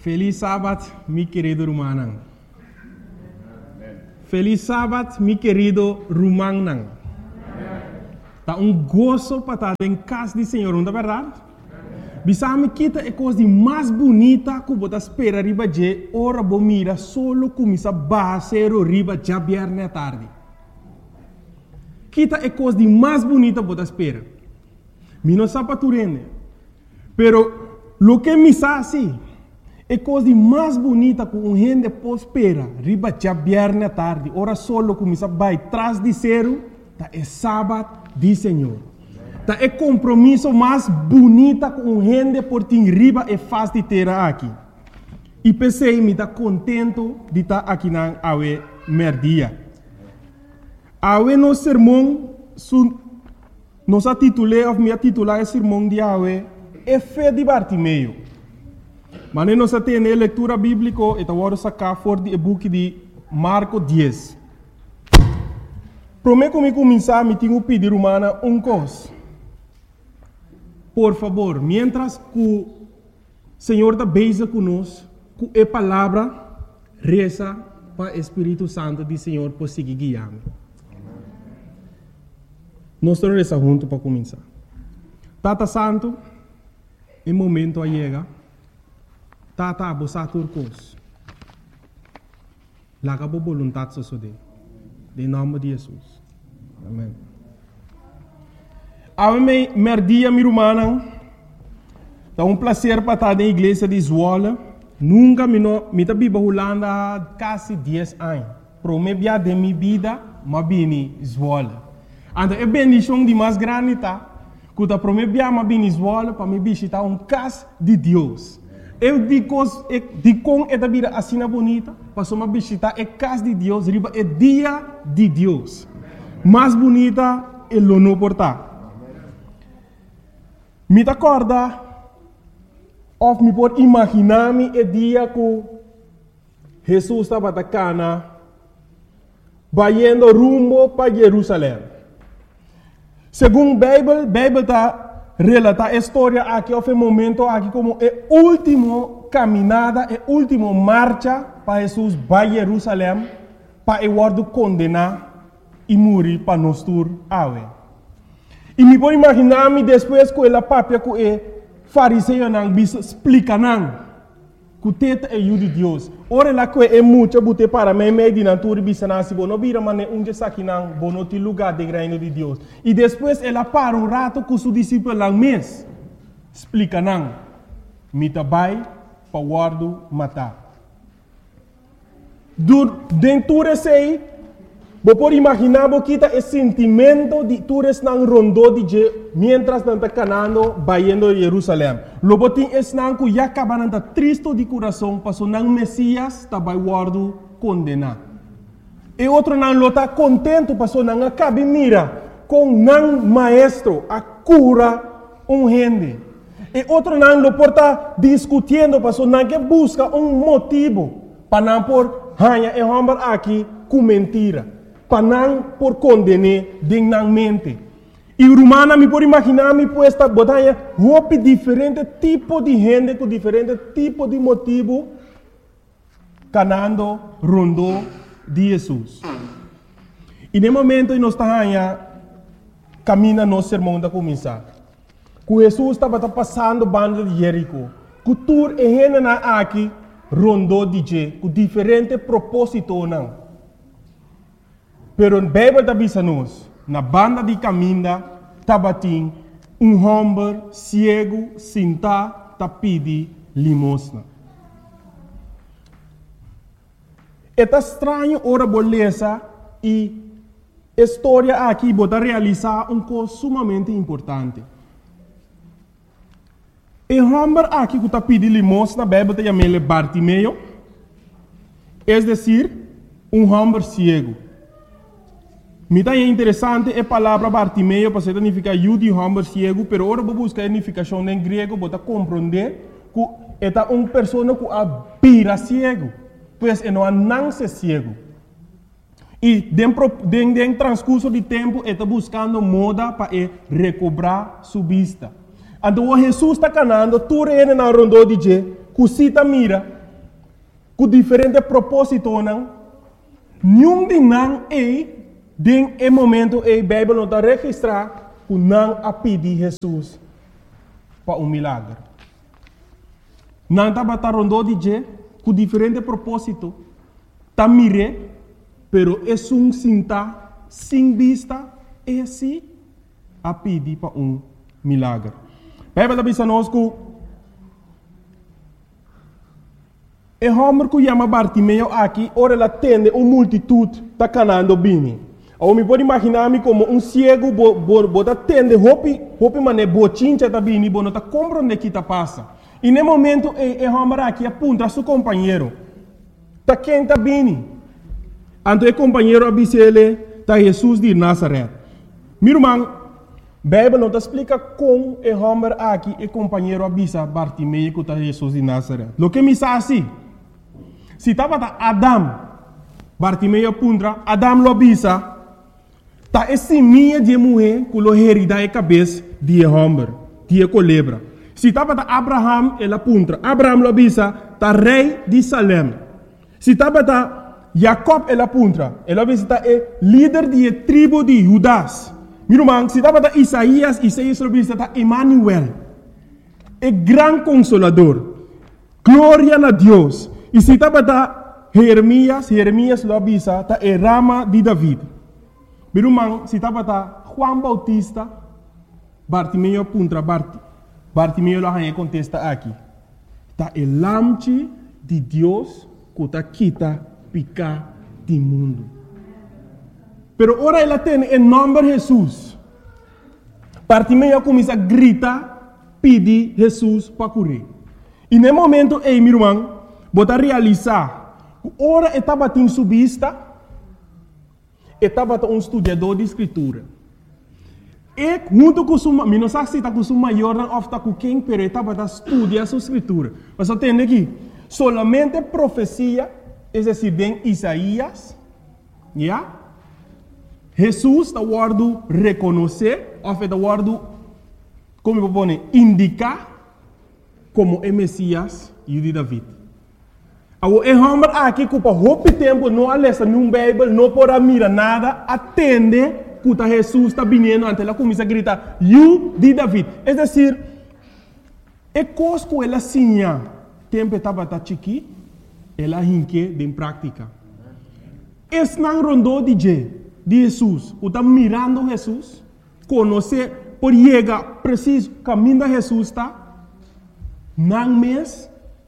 Feliz sábado, mi querido Rumanang. Feliz sábado, mi querido Rumanang. Tá gozo para estar em casa do Senhor, não é verdade? Bisame kita é coisa mais bonita que você espera riba de ora bomira solo começa basero riba já viernes à tarde. Kita é coisa mais bonita que você espera. Mi não sabe turene. Pero lo que me sabe é coisa mais bonita que gente pode esperar riba já viernes à tarde. Ora solo começa vai atrás de zero, tá é sábado do Senhor. Tá é compromisso mais bonita com gente por ter riba e faz de ter aqui. E pensei me tá contento de estar aqui na awe merdia. Awe no sermão nos titulei ou me titular o sermão de awe é fé de Bartimeu. Mas nós temos a leitura bíblica e agora sacar fora do book de Marcos 10. Prometo que começar me tenho pedir humana coisa. Por favor, mientras que o Senhor está beija conosco, com a palavra, reza para o Espírito Santo do Senhor por seguir guiando. Nós estamos rezando juntos para começar. Tata Santo, em momento a chega, Tata abosa turcos. Laga bo vontade sosode. Em nome de Jesus. Amém. A mim, merdia mi rumana, é prazer para estar na igreja de Zwolle. Nunca me tá biba Holanda quase 10 anos. Pro me bia de minha vida, ma bini Zwolle. Então é bendição de mais grande tá. Quando pro me bia ma bini Zwolle para me visitar casa de Deus. Eu digo com esta vida assim bonita, para me visitar a casa de Deus, riba é dia de Deus. Mais bonita é o não portar. Me acorda, ou me pode imaginar-me o dia que Jesus estava na cana, indo rumo para Jerusalém. Segundo a Bíblia está relata a história aqui, houve um momento aqui como a última caminhada, a última marcha para Jesus para Jerusalém, para o word condenar e morrer para nós tur awe. E me pode imaginar-me depois que ela papia que o fariseu não bisa explica não que o teta é o de Deus. Ora lá que é muito bote para mim meio de natura bisa nasi bono vira mane onde saki não bono ti lugar de reino de Deus. E depois ela para rato com seu discípulo lá mês explica não me tabai para guardo matar. Dentro desse você pode imaginar que o sentimento de todos não rondou de mientras não está canando, indo a Jerusalém. Logo tem esse não que já acaba não triste de coração, passou não Messias está vai guardo condenar. E outro não está contente, passou não acaba mira com não maestro a cura gente. E outro não lo porta discutindo, passou não que busca motivo para não por hanha e homem aqui com mentira. Para não por condenar dignamente. E o romano me pode imaginar me puesta botanha roupa diferente tipo de gente com diferente tipo de motivo canando rondo de Jesus. E no momento nós estamos caminhando no sermão da começar. Que Jesus estava passando banda de Jerico. Que tur e gente aqui rondo de je com diferente propósito não. Pero a Bíblia está dizendo na banda de caminho, tabatim, homem cego, sentado, pedi limosna. É estranho ora beleza e a história aqui bota realizar coisa sumamente importante. O homem aqui que está pedindo limosna, a Bíblia está chamando Bartimeu, é decir, homem cego. Me dá interessante a palavra Bartimeu para significar de homem cego, pero agora vou buscar a significação em grego para compreender que é uma pessoa que vira cego, pois não nasce cego. E dentro do transcurso de tempo está buscando moda para recobrar sua vista. Então Jesus está canando, tu reina na rondo de je, que cita mira, com diferente propósito, não? Nenhum de não den e momento a Bíblia não está registrar que não a pedir Jesus para milagre. Não está batendo de je com diferente propósito. Tá mire, pero é cinta sem vista é assim a pedir para milagre. A Bíblia está dizendo que e homem que chama Bartimeu aqui, ora ela atende uma multitude está canando bem. Eu me pode imaginar-me como cego, bota atende, hopi mané bochincha tá bem, não está compreendendo o que está passa. E no momento, o homem aqui aponta a seu companheiro. Está quem está bem. Então o companheiro avisa ele, está Jesus de Nazaré. Meu irmão, a Bíblia não explica como o homem aqui, o companheiro avisa Bartimeu que está Jesus de Nazaré. O que me sabe assim? Se estava Adam, Bartimeu apunta, Adam lo avisa, está esse minha de mulher que lo herida a cabeça de homem, de culebra. Se estava Abraham, ele apunta, Abraham lo avisa, está rei de Salem. Se estava Jacob, ele apunta, ele avisa, está líder de tribo de Judas. Meu irmão, se estava Isaías lo avisa, está Emmanuel, o grande consolador. Glória a Deus. E se estava Jeremias lo avisa, está a rama de David. Meu irmão, se estava Juan Bautista, Bartimeu apunta, Bartimeu lo contesta aqui. Está o lamche de Deus que está quita picar do mundo. Pero ora ela tem o nome de Jesus. Bartimeu começa a gritar, pedir Jesus para curar. E no momento, meu irmão, bota realizar, ora estava em sua vista, estava estudador de escritura. E junto com sua, não sei se está com sua maior ou está com quem, mas estava estudando sua escritura. Mas você tem aqui, solamente profecia, é decir, bem Isaías, já? Jesus está guardando reconhecer, ou está guardando, como eu vou indicar, como o Messias e o de David. O homem aqui que por muito tempo não alessa num Bíblia, não pode mirar nada, atende que Jesus está vindo ante ela começa a gritar, "You de David". É decir, é coisa que ela sinha, tempo estava chiqui, ela hinque em prática. Esse não rondou de Jesus, o está mirando Jesus, conhecer, por chegar preciso caminho de Jesus está, não mês.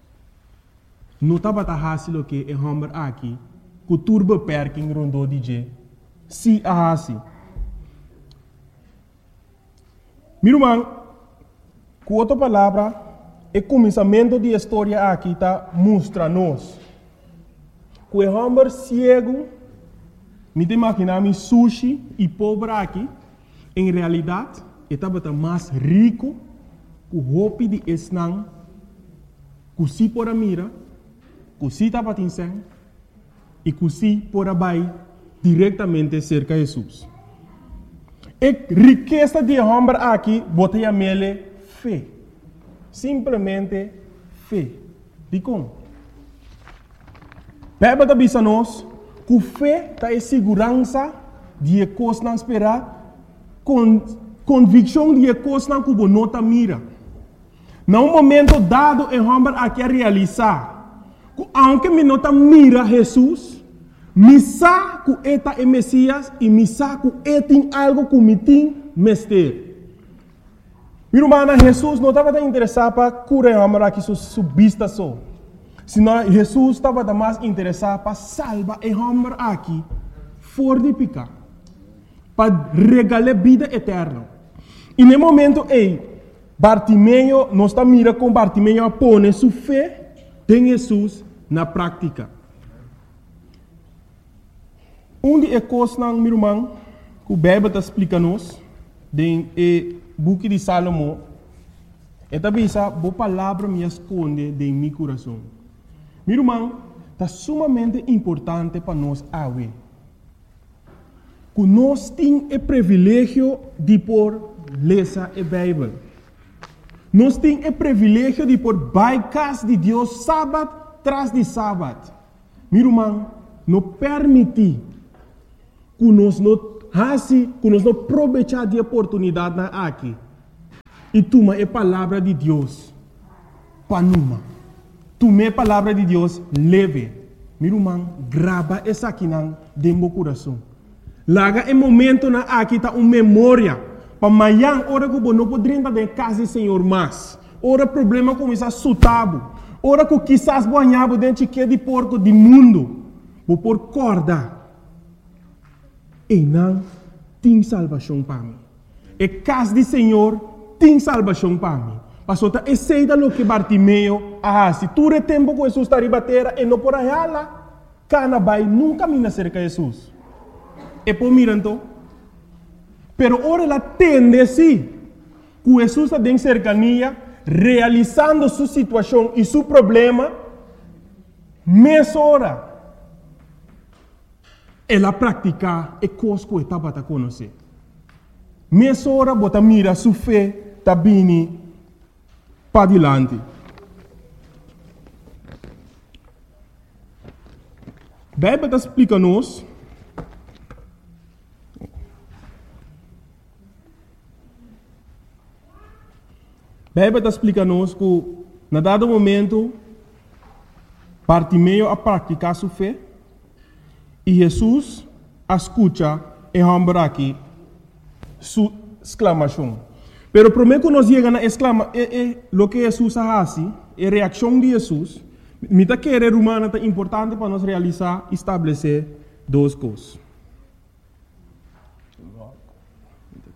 Não estava fácil que o homem aqui, que o turbo perking rondou de se a assim. Meu irmão, com outra palavra, o começamento da história aqui está mostra-nos que o homem cego, me imaginar sushi e pobre aqui, em realidade, estava mais rico que o roupa de esnang, que se por a mira, que se estava atingindo e que se por abaixo diretamente cerca de Jesus. A riqueza de homem aqui, bota a mele fé. Simplesmente fé. De como? A Bíblia diz-nos que fé está em segurança de coisas não esperar, convicção de coisas não que não está mira. Num momento dado, o homem aqui a realizar, aunque me não mira Jesus, me sabe que eta é Messias e me sabe que tem algo que me tem mestre. Meu irmão, Jesus não estava interessado para curar o homem aqui sua vista só. Senão Jesus estava mais interessado para salvar o homem aqui fora de pecado, para regalar vida eterna. E no momento Bartimeu, não está mira com Bartimeu a pôr sua fé em Jesus na prática. Onde é coisa, meu irmão, que a Bíblia está explicando-nos, no book de Salomão, é também essa boa palavra me esconde em meu coração. Meu irmão, está sumamente importante para nós ver que nós temos o privilégio de ler a Bíblia. Nós temos o privilégio de por bypass de Deus sábado tras de sábado. Meu irmão, não permite que nós não aproveitar de oportunidade na aqui. E toma a palavra de Deus para numa. Toma a palavra de Deus leve. Meu irmão, grava essa aqui dentro do coração. Laga em momento na aqui tá uma memória. Para amanhã, hora que não poderia estar em casa do Senhor mais. Ora problema começa a sutabo. Ora que quizás banhava dentro de porco do mundo. Vou por corda. E não tem salvação para mim. E casa do Senhor tem salvação para mim. Passou a eceida lo que Bartimeu se tu é tempo que Jesus está ribatera e não por aí lá, cana vai nunca mina cerca de Jesus. E por miranto, pero ora ela tende sim, que Jesus está em cercania, realizando sua situação e seu problema, mesma hora, ela pratica e coisa que estava a conhecer. Mesma hora, bota mira sua fé, está vindo para adiante. A Bíblia explica-nos que, na dado momento, Bartimeu a praticar sua fé e Jesus escuta e rambra aqui sua exclamação. Pero primeiro que nós chegamos a exclamar, o que Jesus faz, a reação de Jesus, me está querer humana é importante para nós realizar, estabelecer duas coisas.